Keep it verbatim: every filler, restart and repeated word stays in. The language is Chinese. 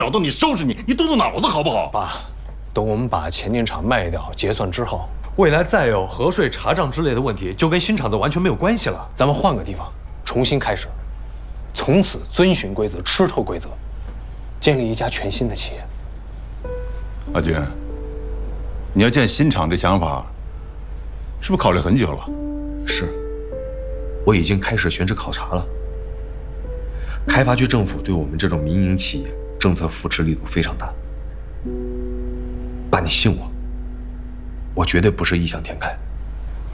找到你收拾你，你动动脑子好不好？ 爸，等我们把前年厂卖掉结算之后，未来再有核税查账之类的问题，就跟新厂子完全没有关系了。咱们换个地方，重新开始，从此遵循规则，吃透规则，建立一家全新的企业。 阿军，你要建新厂这想法，是不是考虑很久了？ 是，我已经开始选址考察了。开发区政府对我们这种民营企业政策扶持力度非常大。爸，你信我，我绝对不是异想天开。